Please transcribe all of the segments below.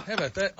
How about that?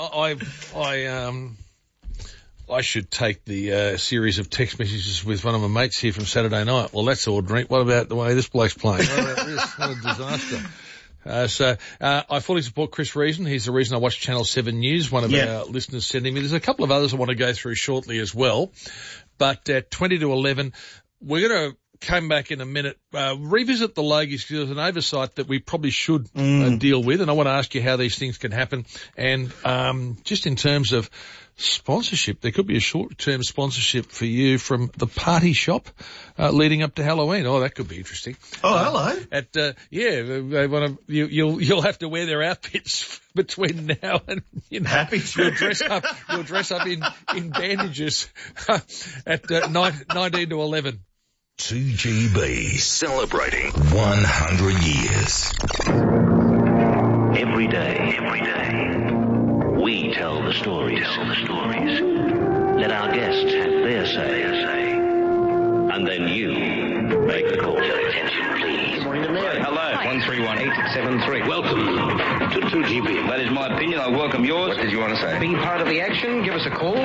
I should take the series of text messages with one of my mates here from Saturday night. Well, that's ordinary. What about the way this bloke's playing? What about this? What a disaster. I fully support Chris Reason. He's the reason I watch Channel 7 News. One of our listeners sending me. There's a couple of others I want to go through shortly as well. But at 20 to 11, we're going to come back in a minute, revisit the Logies, because there's an oversight that we probably should deal with. And I want to ask you how these things can happen. And just in terms of sponsorship, there could be a short-term sponsorship for you from the party shop leading up to Halloween. Oh, that could be interesting. Oh, hello. You'll have to wear their outfits between now and happy to. You'll dress up in bandages at 19 to 11. 2GB celebrating 100 years. Every day, we tell the stories. Let our guests have their say. And then you make the call. Attention, please. Good morning to Mary. Hello. 1318673. Welcome to 2GB. That is my opinion. I welcome yours. What did you want to say? Be part of the action. Give us a call.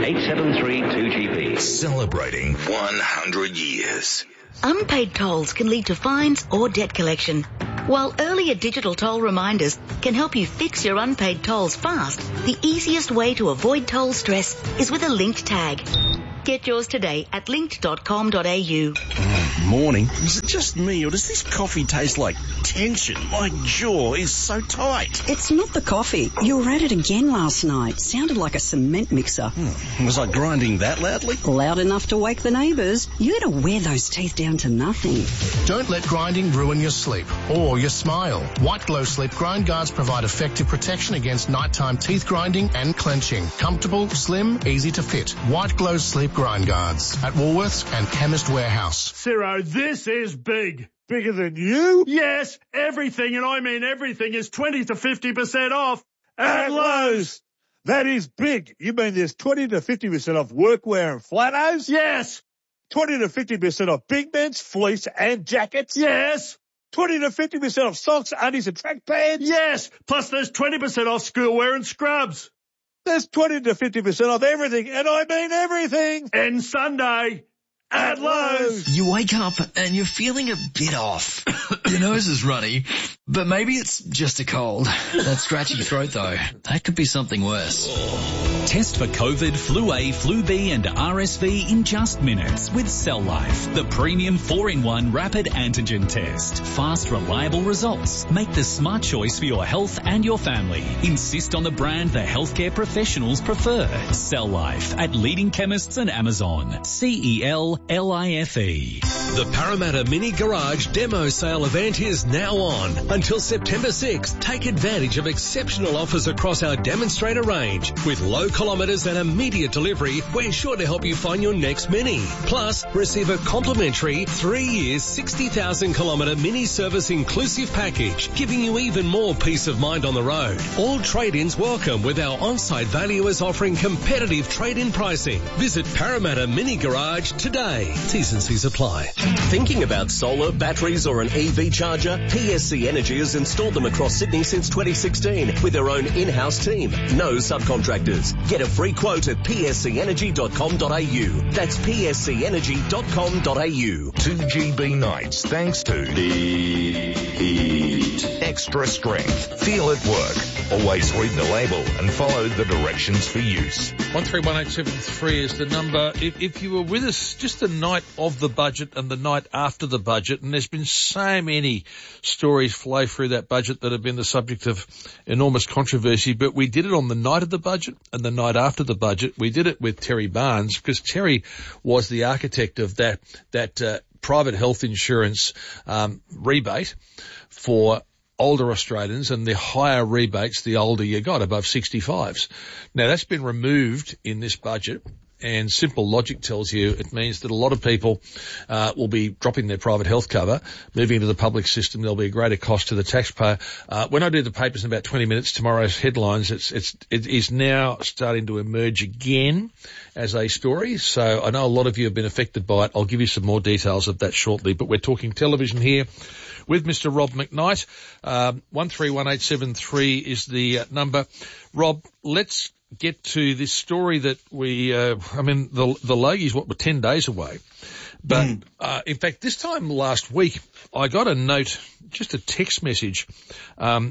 873-2GB. Celebrating 100 years. Unpaid tolls can lead to fines or debt collection, while earlier digital toll reminders can help you fix your unpaid tolls fast. The easiest way to avoid toll stress is with a linked tag. Get yours today at linked.com.au. Morning. Is it just me, or does this coffee taste like tension? My jaw is so tight. It's not the coffee. You were at it again last night. Sounded like a cement mixer. Was I grinding that loudly? Loud enough to wake the neighbours. You gotta wear those teeth down to nothing. Don't let grinding ruin your sleep or your smile. White Glow Sleep Grind Guards provide effective protection against nighttime teeth grinding and clenching. Comfortable, slim, easy to fit. White Glow Sleep Grind Guards at Woolworths and Chemist Warehouse. Ciro, this is big. Bigger than you? Yes, everything, and I mean everything, is 20 to 50% off at Lowe's. That is big. You mean there's 20 to 50% off workwear and flannels? Yes. 20 to 50% off big men's fleece and jackets? Yes. 20 to 50% off socks, undies and track pants? Yes. Plus there's 20% off schoolwear and scrubs. There's 20 to 50% off everything, and I mean everything. And Sunday at Lowe's. You wake up and you're feeling a bit off. Your nose is runny, but maybe it's just a cold. That scratchy throat though, that could be something worse. Test for COVID, Flu A, Flu B and RSV in just minutes with Cell Life, the premium 4-in-1 rapid antigen test. Fast, reliable results. Make the smart choice for your health and your family. Insist on the brand the healthcare professionals prefer. Cell Life at leading chemists and Amazon. CELLIFE. The Parramatta Mini Garage Demo Sale event is now on until September 6th. Take advantage of exceptional offers across our demonstrator range. With low kilometres and immediate delivery, we're sure to help you find your next Mini. Plus, receive a complimentary 3 years, 60,000 kilometre Mini service inclusive package, giving you even more peace of mind on the road. All trade-ins welcome, with our on-site valuers offering competitive trade-in pricing. Visit Parramatta Mini Garage today. T's and C's apply. Thinking about solar, batteries or an EV charger? PSC Energy has installed them across Sydney since 2016 with their own in-house team. No subcontractors. Get a free quote at pscenergy.com.au. That's pscenergy.com.au. 2GB nights thanks to the Extra Strength. Feel it work. Always read the label and follow the directions for use. 131873 is the number. If you were with us just the night of the budget and the night after the budget, and there's been so many stories flow through that budget that have been the subject of enormous controversy, but we did it on the night of the budget and the night after the budget. We did it with Terry Barnes because Terry was the architect of that private health insurance rebate for older Australians, and the higher rebates the older you got, above 65s. Now, that's been removed in this budget, And simple logic tells you it means that a lot of people will be dropping their private health cover, moving into the public system. There'll be a greater cost to the taxpayer. When I do the papers in about 20 minutes, tomorrow's headlines, it is now starting to emerge again as a story. So I know a lot of you have been affected by it. I'll give you some more details of that shortly. But we're talking television here with Mr. Rob McKnight. 131873 is the number. Rob, let's get to this story that the Logies, were 10 days away. But, in fact, this time last week, I got a note, just a text message, and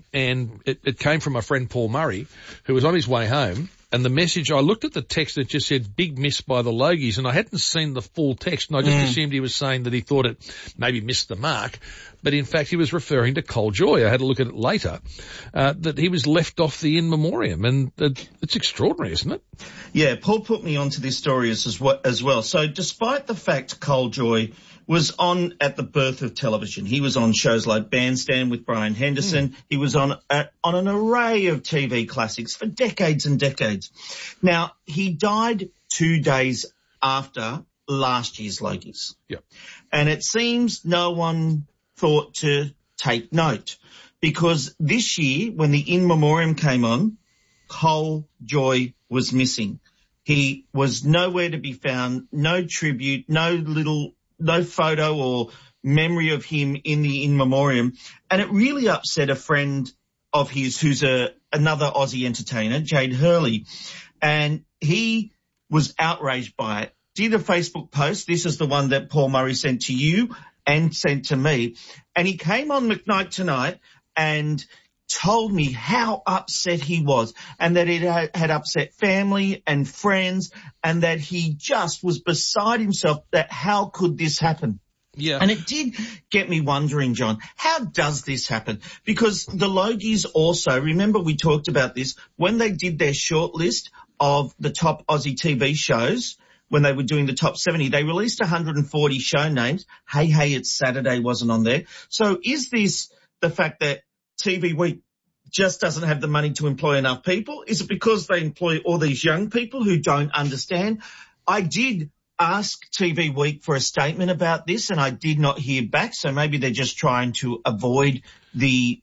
it came from my friend Paul Murray, who was on his way home. And the message, I looked at the text that just said, big miss by the Logies, and I hadn't seen the full text, and I just assumed he was saying that he thought it maybe missed the mark. But in fact, he was referring to Cole Joy. I had a look at it later, that he was left off the in memoriam, and it's extraordinary, isn't it? Yeah, Paul put me onto this story as well. So despite the fact Cole Joy was on at the birth of television, he was on shows like Bandstand with Brian Henderson. He was on an array of TV classics for decades and decades. Now, he died 2 days after last year's Logies. Yep. And it seems no one thought to take note, because this year, when the in memoriam came on, Cole Joy was missing. He was nowhere to be found, no tribute, no photo or memory of him in the in memoriam. And it really upset a friend of his who's another Aussie entertainer, Jade Hurley. And he was outraged by it. Did a Facebook post. This is the one that Paul Murray sent to you and sent to me. And he came on McKnight Tonight and told me how upset he was, and that it had upset family and friends, and that he just was beside himself, that how could this happen? Yeah. And it did get me wondering, John, how does this happen? Because the Logies also, remember we talked about this, when they did their short list of the top Aussie TV shows, when they were doing the top 70, they released 140 show names. Hey, It's Saturday wasn't on there. So is this the fact that TV Week just doesn't have the money to employ enough people? Is it because they employ all these young people who don't understand? I did ask TV Week for a statement about this, and I did not hear back, so maybe they're just trying to avoid the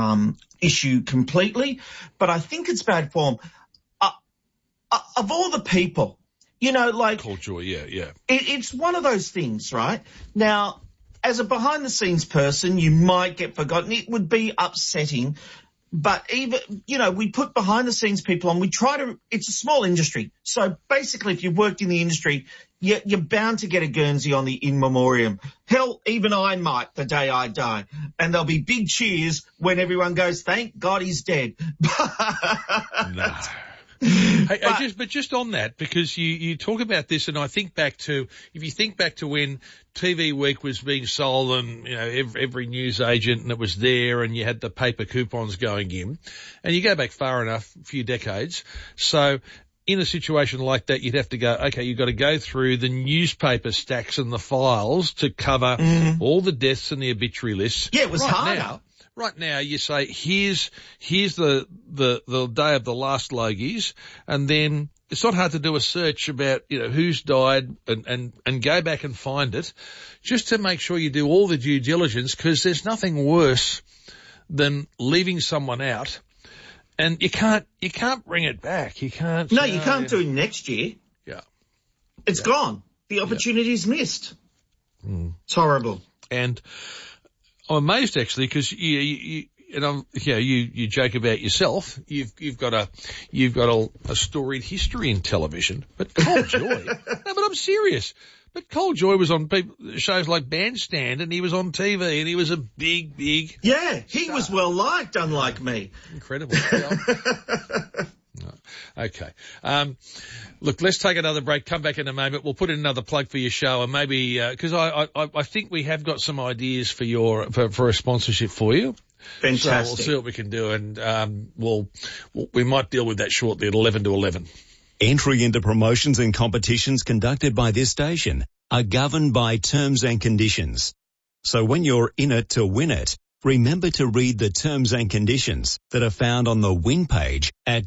issue completely. But I think it's bad form. Of all the people, like Cole Joy, yeah. It's one of those things, right? Now, as a behind-the-scenes person, you might get forgotten. It would be upsetting. But even, we put behind-the-scenes people on. We try to – it's a small industry. So basically, if you've worked in the industry, you're bound to get a Guernsey on the in memoriam. Hell, even I might the day I die. And there'll be big cheers when everyone goes, thank God he's dead. No. But just on that, because you talk about this, and I think back to, if you think back to when TV Week was being sold, and every news agent and it was there, and you had the paper coupons going in, and you go back far enough, a few decades. So in a situation like that, you'd have to go, okay, you've got to go through the newspaper stacks and the files to cover all the deaths and the obituary lists. Yeah, it was harder. Right now, you say, here's the day of the last Logies, and then it's not hard to do a search about, who's died and go back and find it, just to make sure you do all the due diligence, because there's nothing worse than leaving someone out, and you can't bring it back. You can't. No, you can't do it next year. Yeah. It's gone. The opportunity's missed. It's horrible. And I'm amazed, actually, because you joke about yourself. You've got a storied history in television, but Cole Joy. No, but I'm serious. But Cole Joy was on shows like Bandstand, and he was on TV, and he was a big. Yeah, he was well liked, unlike me. Incredible. Okay. Look, let's take another break. Come back in a moment. We'll put in another plug for your show, and maybe because I think we have got some ideas for a sponsorship for you. Fantastic. So we'll see what we can do, and we might deal with that shortly at 11 to 11. Entry into promotions and competitions conducted by this station are governed by terms and conditions. So when you're in it to win it, Remember to read the terms and conditions that are found on the win page at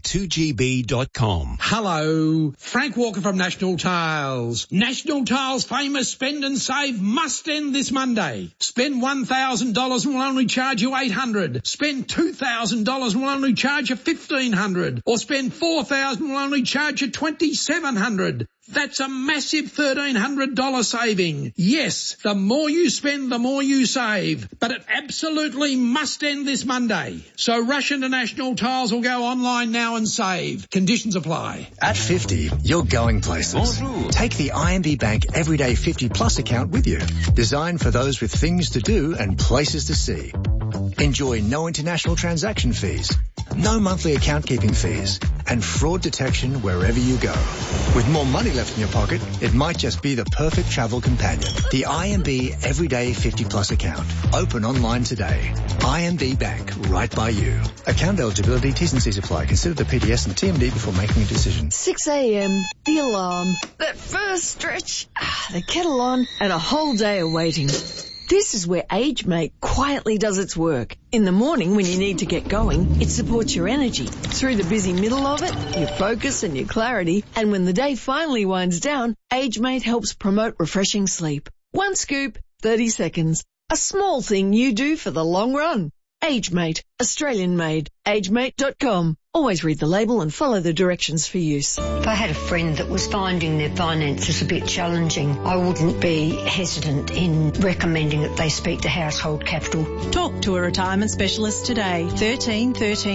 2gb.com. Hello, Frank Walker from National Tiles. National Tiles' famous spend and save must end this Monday. Spend $1,000 and we'll only charge you $800. Spend $2,000 and we'll only charge you $1,500. Or spend $4,000 and we'll only charge you $2,700. That's a massive $1,300 saving. Yes, the more you spend, the more you save. But it absolutely must end this Monday. So rush into National Tiles or go online now and save. Conditions apply. At 50, you're going places. Take the IMB Bank Everyday 50 Plus account with you. Designed for those with things to do and places to see. Enjoy no international transaction fees, no monthly account keeping fees, and fraud detection wherever you go. With more money left in your pocket, it might just be the perfect travel companion. The IMB Everyday 50 Plus account. Open online today. IMB Bank, right by you. Account eligibility, T's and C's apply. Consider the PDS and TMD before making a decision. 6 a.m, the alarm, that first stretch, the kettle on, and a whole day of waiting. This is where AgeMate quietly does its work. In the morning when you need to get going, it supports your energy. Through the busy middle of it, your focus and your clarity. And when the day finally winds down, AgeMate helps promote refreshing sleep. One scoop, 30 seconds. A small thing you do for the long run. AgeMate, Australian made. AgeMate.com. Always read the label and follow the directions for use. If I had a friend that was finding their finances a bit challenging, I wouldn't be hesitant in recommending that they speak to Household Capital. Talk to a retirement specialist today. 13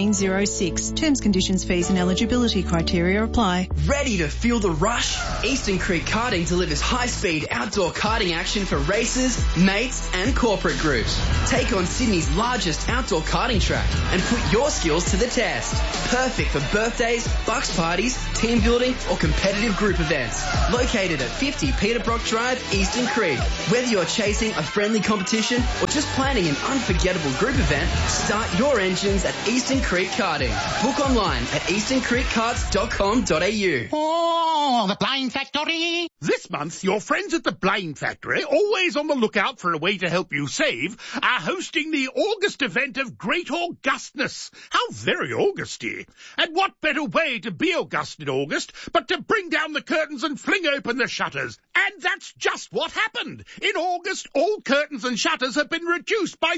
1306. Terms, conditions, fees and eligibility criteria apply. Ready to feel the rush? Eastern Creek Karting delivers high-speed outdoor karting action for races, mates and corporate groups. Take on Sydney's largest outdoor karting track and put your skills to the test. Perfect for birthdays, bucks parties, team building or competitive group events. Located at 50 Peter Brock Drive, Eastern Creek. Whether you're chasing a friendly competition or just planning an unforgettable group event, start your engines at Eastern Creek Karting. Book online at easterncreekkarts.com.au. Oh, the Blame Factory! This month, your friends at the Blame Factory, always on the lookout for a way to help you save, are hosting the August event of Great Augustness. How very Augusty! And what better way to be August in August but to bring down the curtains and fling open the shutters? And that's just what happened. In August, all curtains and shutters have been reduced by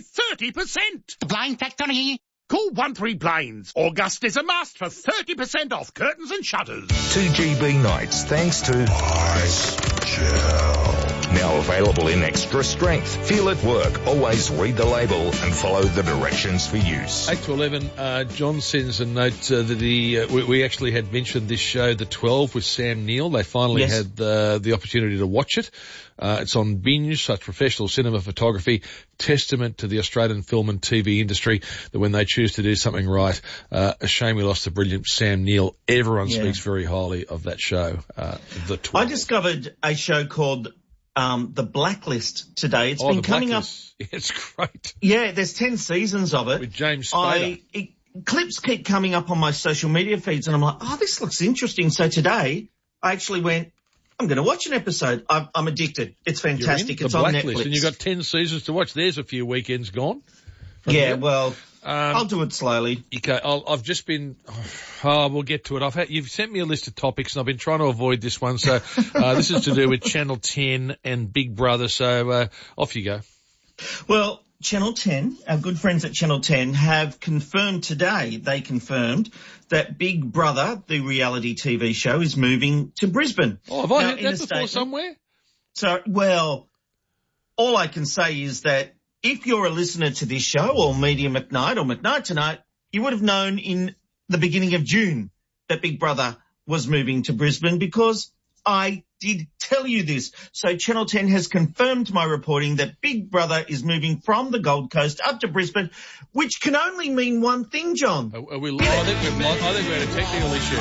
30%. The Blind Factory. Call 13 Blinds. August is a must for 30% off curtains and shutters. 2GB nights thanks to Ice Gel. Now available in extra strength. Feel it work. Always read the label and follow the directions for use. 8 to 11, John sends a note that we actually had mentioned this show, The 12, with Sam Neill. They finally had the opportunity to watch it. It's on Binge, such professional cinema photography, testament to the Australian film and TV industry that when they choose to do something right, a shame we lost the brilliant Sam Neill. Everyone speaks very highly of that show, The 12. I discovered a show called The Blacklist today. It's been coming up. It's great. Yeah, there's 10 seasons of it. With James Spader. Clips keep coming up on my social media feeds and I'm like, oh, this looks interesting. So today I actually went, I'm going to watch an episode. I'm addicted. It's fantastic. It's on Netflix. And you've got 10 seasons to watch. There's a few weekends gone. Yeah, well, I'll do it slowly. Okay, I've just been... we'll get to it. You've sent me a list of topics, and I've been trying to avoid this one. So this is to do with Channel 10 and Big Brother. So off you go. Well, Channel 10, our good friends at Channel 10, have confirmed today, they confirmed that Big Brother, the reality TV show, is moving to Brisbane. Oh, have I heard that before somewhere? So, well, all I can say is that if you're a listener to this show, or Media McKnight or McKnight Tonight, you would have known in the beginning of June that Big Brother was moving to Brisbane because I did tell you this. So Channel 10 has confirmed my reporting that Big Brother is moving from the Gold Coast up to Brisbane, which can only mean one thing, John. I think we're at a technical issue.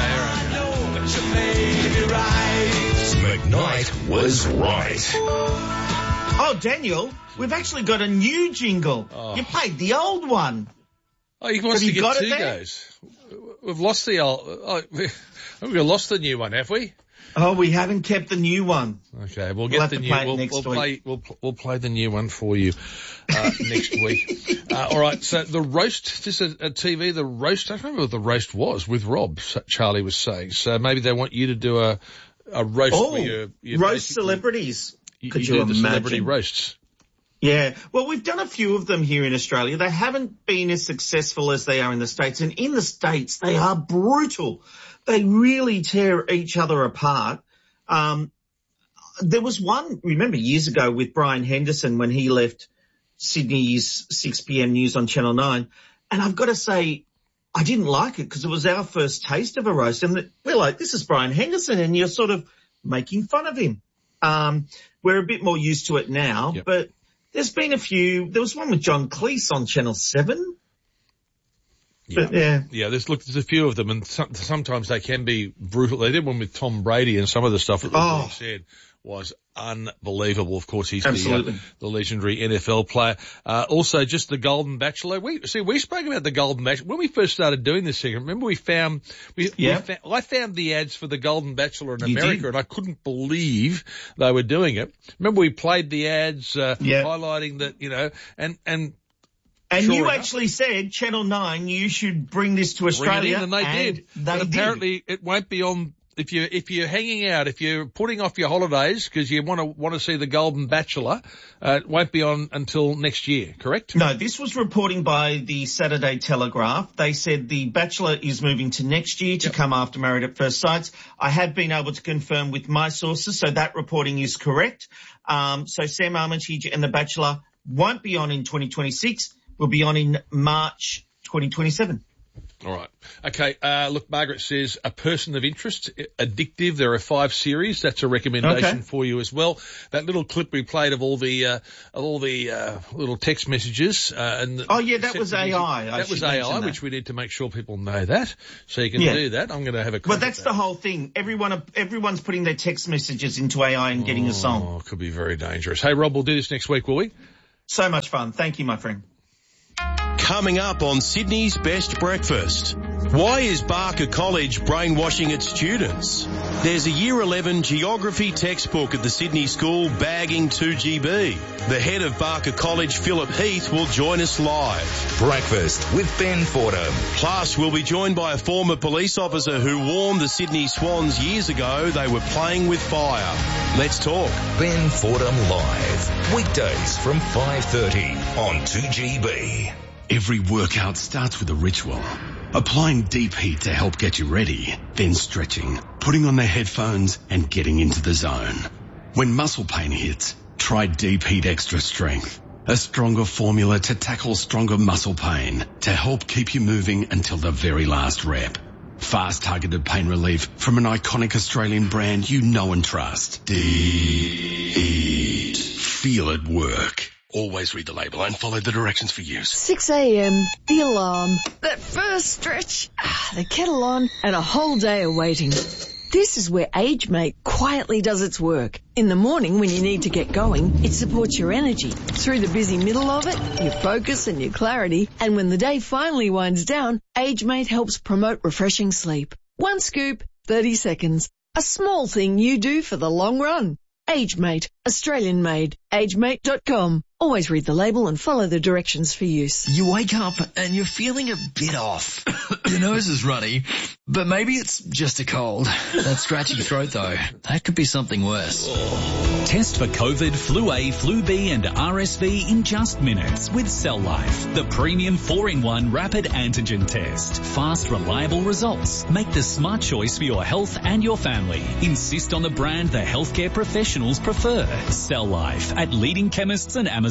McKnight was right. Oh, Daniel, we've actually got a new jingle. Oh. You played the old one. Oh, you want to get two goes? We've lost the old... we've lost the new one, have we? Oh, we haven't kept the new one. Okay, we'll get the new. We'll play the new one for you next week. All right. So the roast. This is a TV. The roast. I don't remember what the roast was with Rob. Charlie was saying. So maybe they want you to do a roast. Where you roast celebrities. Could you do imagine? The celebrity roasts? Yeah. Well, we've done a few of them here in Australia. They haven't been as successful as they are in the States. And in the States, they are brutal. They really tear each other apart. There was one, remember, years ago with Brian Henderson when he left Sydney's 6 p.m. news on Channel 9. And I've got to say, I didn't like it because it was our first taste of a roast. And we're like, this is Brian Henderson, and you're sort of making fun of him. We're a bit more used to it now, but there's been a few. There was one with John Cleese on Channel 7. But, there's a few of them, and sometimes they can be brutal. They did one with Tom Brady, and some of the stuff that was being said was unbelievable. Of course, he's the legendary NFL player. Also, just the Golden Bachelor. We spoke about the Golden Bachelor when we first started doing this segment. Remember, I found the ads for the Golden Bachelor in America, and I couldn't believe they were doing it. Remember, we played the ads highlighting that, And sure you actually said, Channel 9, you should bring this to Australia. And they did. But apparently it won't be on, if you're hanging out, if you're putting off your holidays because you want to see the Golden Bachelor, it won't be on until next year, correct? No, this was reporting by the Saturday Telegraph. They said the Bachelor is moving to next year to come after Married at First Sight. I have been able to confirm with my sources, so that reporting is correct. So Sam Armitage and the Bachelor won't be on in 2026. Will be on in March 2027. All right. Okay. Look, Margaret says A Person of Interest, Addictive. There are 5 series. That's a recommendation for you as well. That little clip we played of all the little text messages. That was AI. That was AI, which we need to make sure people know that. So you can do that. I'm going to have a. Well, that's the whole thing. Everyone's putting their text messages into AI and getting a song. Oh, could be very dangerous. Hey, Rob, we'll do this next week, will we? So much fun. Thank you, my friend. Coming up on Sydney's Best Breakfast. Why is Barker College brainwashing its students? There's a Year 11 geography textbook at the Sydney school bagging 2GB. The head of Barker College, Philip Heath, will join us live. Breakfast with Ben Fordham. Plus, we'll be joined by a former police officer who warned the Sydney Swans years ago they were playing with fire. Let's talk. Ben Fordham Live. Weekdays from 5:30 on 2GB. Every workout starts with a ritual. Applying deep heat to help get you ready, then stretching, putting on the headphones and getting into the zone. When muscle pain hits, try Deep Heat Extra Strength, a stronger formula to tackle stronger muscle pain to help keep you moving until the very last rep. Fast targeted pain relief from an iconic Australian brand you know and trust. Deep Heat. Feel it work. Always read the label and follow the directions for use. 6 a.m, the alarm, that first stretch, the kettle on, and a whole day of waiting. This is where AgeMate quietly does its work. In the morning when you need to get going, it supports your energy. Through the busy middle of it, your focus and your clarity. And when the day finally winds down, AgeMate helps promote refreshing sleep. 1 scoop, 30 seconds. A small thing you do for the long run. AgeMate, Australian made. AgeMate.com. Always read the label and follow the directions for use. You wake up and you're feeling a bit off. Your nose is runny, but maybe it's just a cold. That scratchy throat though, that could be something worse. Test for COVID, Flu A, Flu B and RSV in just minutes with Cell Life, the premium 4-in-1 rapid antigen test. Fast, reliable results. Make the smart choice for your health and your family. Insist on the brand the healthcare professionals prefer. Cell Life at leading chemists and Amazon.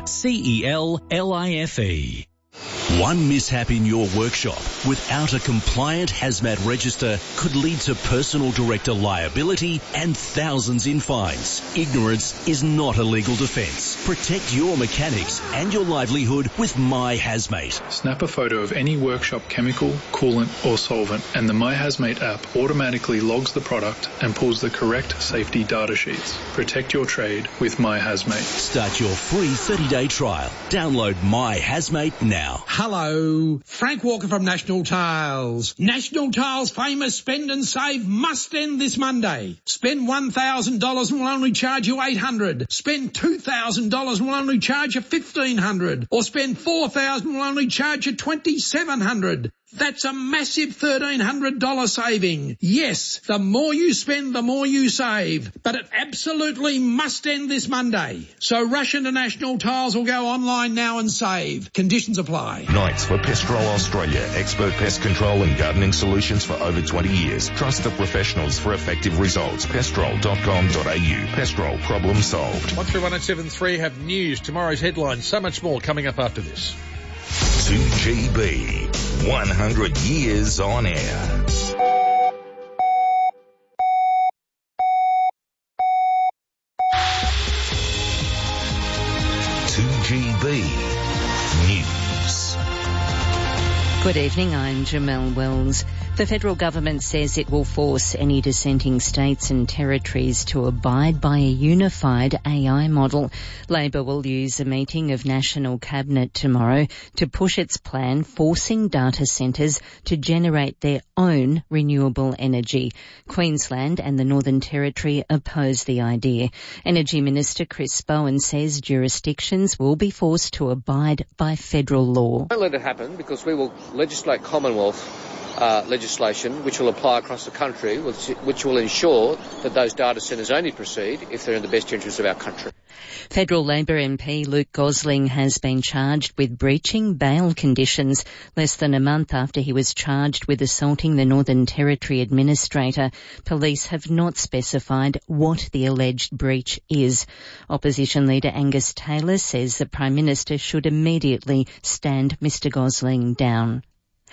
CELLIFE. One mishap in your workshop without a compliant hazmat register could lead to personal director liability and thousands in fines. Ignorance is not a legal defence. Protect your mechanics and your livelihood with My Hazmate. Snap a photo of any workshop chemical, coolant or solvent and the My Hazmate app automatically logs the product and pulls the correct safety data sheets. Protect your trade with My Hazmate. Start your free 30-day trial. Download My Hazmate now. Hello, Frank Walker from National Tiles. National Tiles' famous spend and save must end this Monday. Spend $1,000 and we'll only charge you $800. Spend $2,000 and we'll only charge you $1,500. Or spend $4,000 and we'll only charge you $2,700. That's a massive $1,300 saving. Yes, the more you spend, the more you save. But it absolutely must end this Monday. So rush into National Tiles or go online now and save. Conditions apply. Knights for Pestrol Australia. Expert pest control and gardening solutions for over 20 years. Trust the professionals for effective results. Pestrol.com.au. Pestrol, problem solved. 131873 have news. Tomorrow's headlines. So much more coming up after this. 2GB, 100 years on air. News. Good evening, I'm Jamelle Wells. The federal government says it will force any dissenting states and territories to abide by a unified AI model. Labor will use a meeting of National Cabinet tomorrow to push its plan forcing data centres to generate their own renewable energy. Queensland and the Northern Territory oppose the idea. Energy Minister Chris Bowen says jurisdictions will be forced to abide by federal law. Don't let it happen because we will legislate Commonwealth legislation which will apply across the country, which will ensure that those data centres only proceed if they're in the best interest of our country. Federal Labor MP Luke Gosling has been charged with breaching bail conditions less than a month after he was charged with assaulting the Northern Territory Administrator. Police have not specified what the alleged breach is. Opposition leader Angus Taylor says the Prime Minister should immediately stand Mr Gosling down.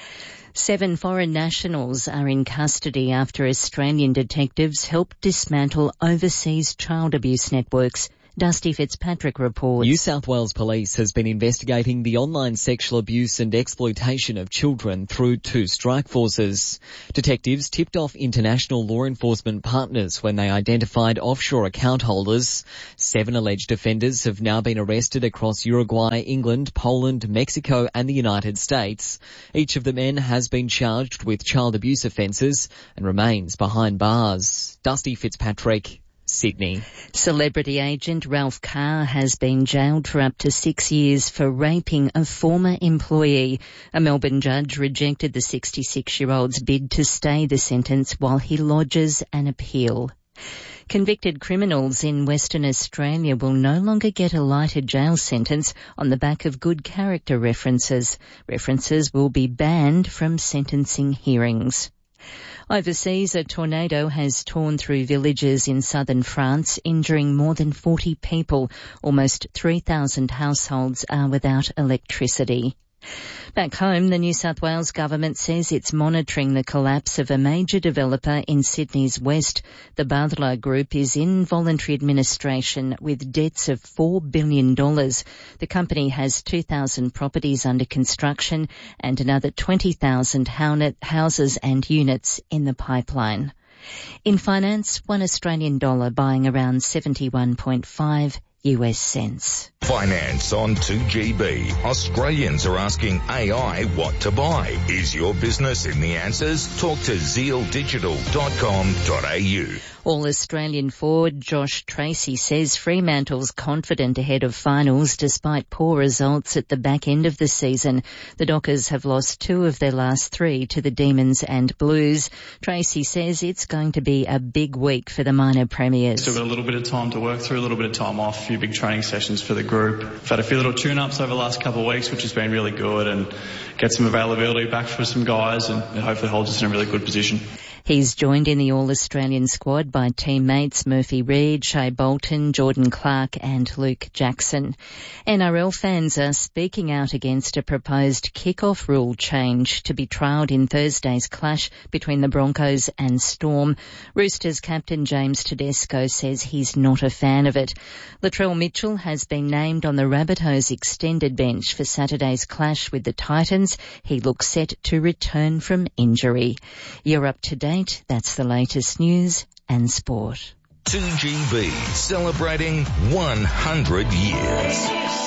7 foreign nationals are in custody after Australian detectives helped dismantle overseas child abuse networks. Dusty Fitzpatrick reports. New South Wales Police has been investigating the online sexual abuse and exploitation of children through 2 strike forces. Detectives tipped off international law enforcement partners when they identified offshore account holders. 7 alleged offenders have now been arrested across Uruguay, England, Poland, Mexico and the United States. Each of the men has been charged with child abuse offences and remains behind bars. Dusty Fitzpatrick, Sydney. Celebrity agent Ralph Carr has been jailed for up to 6 years for raping a former employee. A Melbourne judge rejected the 66-year-old's bid to stay the sentence while he lodges an appeal. Convicted criminals in Western Australia will no longer get a lighter jail sentence on the back of good character references. References will be banned from sentencing hearings. Overseas, a tornado has torn through villages in southern France, injuring more than 40 people. Almost 3,000 households are without electricity. Back home, the New South Wales government says it's monitoring the collapse of a major developer in Sydney's west. The Badler Group is in voluntary administration with debts of $4 billion. The company has 2,000 properties under construction and another 20,000 houses and units in the pipeline. In finance, $1 Australian dollar buying around 71.5 US cents. Finance on 2GB. Australians are asking AI what to buy. Is your business in the answers? Talk to zealdigital.com.au. All-Australian forward Josh Tracy says Fremantle's confident ahead of finals despite poor results at the back end of the season. The Dockers have lost 2 of their last 3 to the Demons and Blues. Tracy says it's going to be a big week for the minor premiers. Still got a little bit of time to work through, a little bit of time off, a few big training sessions for the group. I've had a few little tune-ups over the last couple of weeks, which has been really good, and get some availability back for some guys and hopefully hold us in a really good position. He's joined in the All-Australian squad by teammates Murphy Reid, Shea Bolton, Jordan Clark and Luke Jackson. NRL fans are speaking out against a proposed kick-off rule change to be trialled in Thursday's clash between the Broncos and Storm. Roosters captain James Tedesco says he's not a fan of it. Latrell Mitchell has been named on the Rabbitohs extended bench for Saturday's clash with the Titans. He looks set to return from injury. You're up to date. That's the latest news and sport. 2GB celebrating 100 years.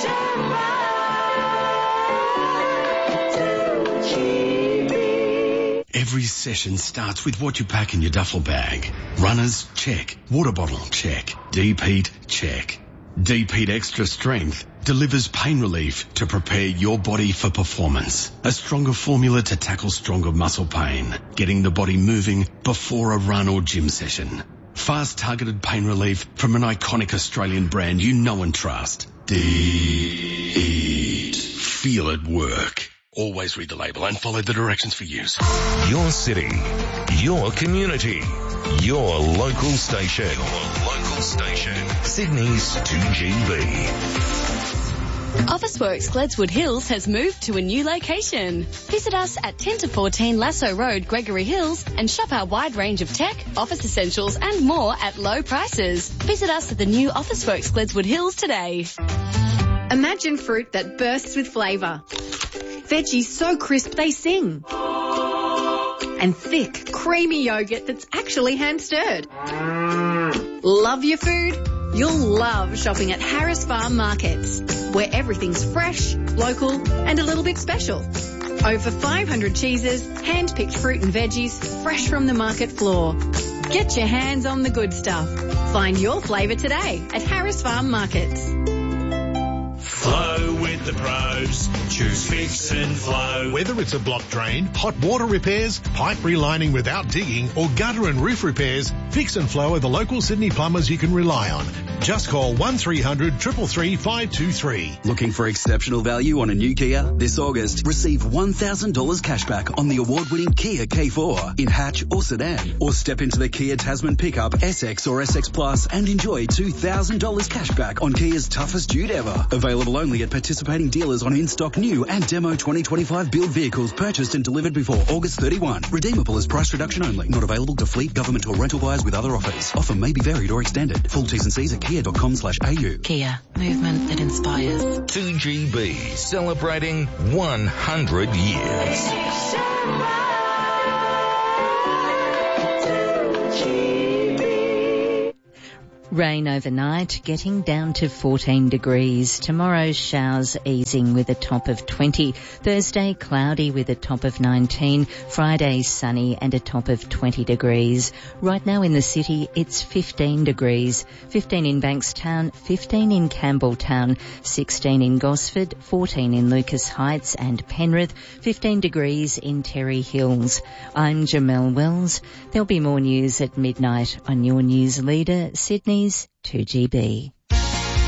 Every session starts with what you pack in your duffel bag. Runners, check. Water bottle, check. Deep heat, check. Deep Heat Extra Strength delivers pain relief to prepare your body for performance. A stronger formula to tackle stronger muscle pain, getting the body moving before a run or gym session. Fast targeted pain relief from an iconic Australian brand you know and trust. Deep Heat. Feel it work. Always read the label and follow the directions for use. Your city, your community, your local station. Your local station. Sydney's 2GB. Officeworks Gledswood Hills has moved to a new location. Visit us at 10 to 14 Lasso Road, Gregory Hills, and shop our wide range of tech, office essentials and more at low prices. Visit us at the new Officeworks Gledswood Hills today. Imagine fruit that bursts with flavour. Veggies so crisp they sing. And thick, creamy yogurt that's actually hand-stirred. Love your food? You'll love shopping at Harris Farm Markets, where everything's fresh, local and a little bit special. Over 500 cheeses, hand-picked fruit and veggies, fresh from the market floor. Get your hands on the good stuff. Find your flavour today at Harris Farm Markets. Flow with the pros. Choose Fix and Flow. Whether it's a block drain, hot water repairs, pipe relining without digging, or gutter and roof repairs, Fix and Flow are the local Sydney plumbers you can rely on. Just call 1300 333 523. Looking for exceptional value on a new Kia? This August, receive $1,000 cashback on the award-winning Kia K4 in hatch or sedan. Or step into the Kia Tasman pickup, SX or SX Plus and enjoy $2,000 cashback on Kia's toughest dude ever. Available only at participating dealers on in-stock new and demo 2025 build vehicles purchased and delivered before August 31. Redeemable as price reduction only. Not available to fleet, government or rental buyers with other offers. Offer may be varied or extended. Full T's and C's at kia.com/au. Kia. Movement that inspires. 2GB celebrating 100 years. Rain overnight, getting down to 14 degrees. Tomorrow, showers easing with a top of 20. Thursday, cloudy with a top of 19. Friday, sunny and a top of 20 degrees. Right now in the city, it's 15 degrees. 15 in Bankstown, 15 in Campbelltown, 16 in Gosford, 14 in Lucas Heights and Penrith, 15 degrees in Terry Hills. I'm Jamelle Wells. There'll be more news at midnight on your news leader, Sydney's 2GB.